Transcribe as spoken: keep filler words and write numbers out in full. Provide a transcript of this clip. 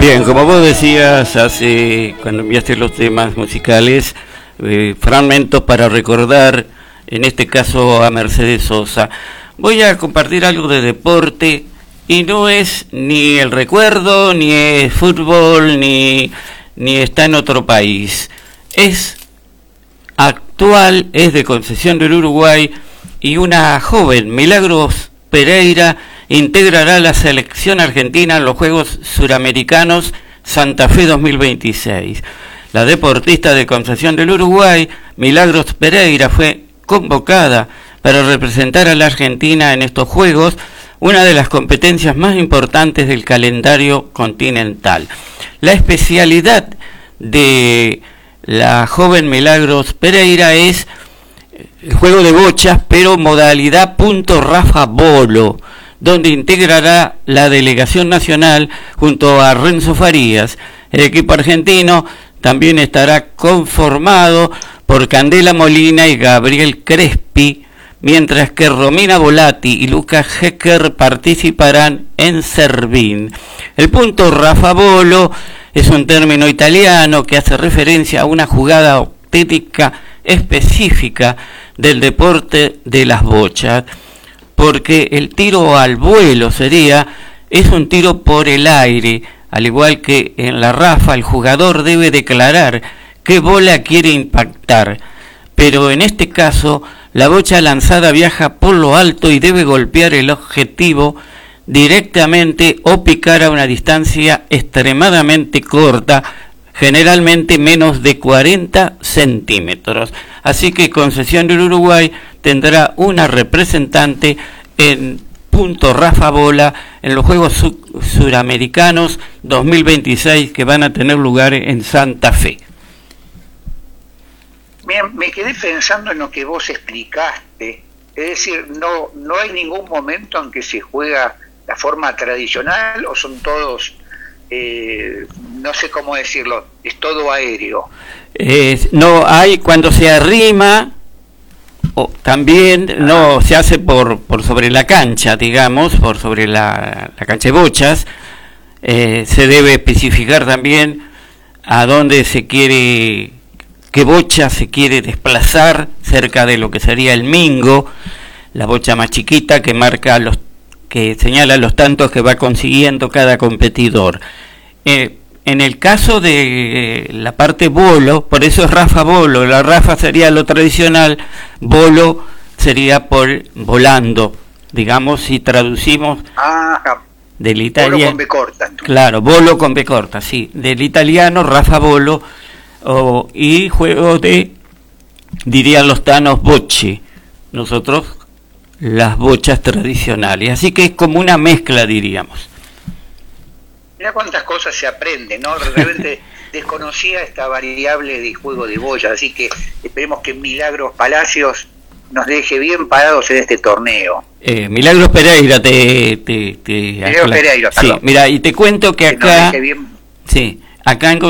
Bien, como vos decías hace cuando enviaste los temas musicales, eh, fragmentos para recordar, en este caso a Mercedes Sosa. Voy a compartir algo de deporte y no es ni el recuerdo, ni es fútbol, ni, ni está en otro país. Es actual, es de Concepción del Uruguay y una joven, Milagros Pereira, integrará la selección argentina en los Juegos Suramericanos Santa Fe dos mil veintiséis. La deportista de Concepción del Uruguay, Milagros Pereira, fue convocada para representar a la Argentina en estos Juegos, una de las competencias más importantes del calendario continental. La especialidad de la joven Milagros Pereira es el juego de bochas, pero modalidad punto Rafa Bolo, donde integrará la delegación nacional junto a Renzo Farías. El equipo argentino también estará conformado por Candela Molina y Gabriel Crespi, mientras que Romina Volati y Lucas Hecker participarán en Servín. El punto Rafa Bolo es un término italiano que hace referencia a una jugada obstétrica específica del deporte de las bochas, porque el tiro al vuelo sería, es un tiro por el aire, al igual que en la rafa el jugador debe declarar qué bola quiere impactar, pero en este caso la bocha lanzada viaja por lo alto y debe golpear el objetivo directamente o picar a una distancia extremadamente corta, generalmente menos de cuarenta centímetros. Así que Concepción del Uruguay tendrá una representante en punto Rafa Bola en los Juegos Su- Suramericanos dos mil veintiséis que van a tener lugar en Santa Fe. Bien, me quedé pensando en lo que vos explicaste, es decir, no, no hay ningún momento en que se juega la forma tradicional o son todos, eh, no sé cómo decirlo, es todo aéreo. Eh, no hay, cuando se arrima, o también no se hace por, por sobre la cancha, digamos, por sobre la, la cancha de bochas. Eh, se debe especificar también a dónde se quiere, qué bocha se quiere desplazar cerca de lo que sería el mingo, la bocha más chiquita que marca los, que señala los tantos que va consiguiendo cada competidor. Eh, En el caso de la parte bolo, por eso es Rafa Bolo, la Rafa sería lo tradicional, bolo sería por volando, digamos, si traducimos Ah, del italiano. bolo con B corta. Claro, bolo con B corta, sí, del italiano Rafa Bolo, oh, y juego de, dirían los tanos, bocce, nosotros las bochas tradicionales, así que es como una mezcla, diríamos. Mira cuántas cosas se aprenden, ¿no? Realmente desconocía esta variable de juego de boya, así que esperemos que Milagros Palacios nos deje bien parados en este torneo. Eh, Milagros Pereira, te... te, te Milagros Pereira, sí, mira, y te cuento que que nos acá... deje bien... Sí, acá en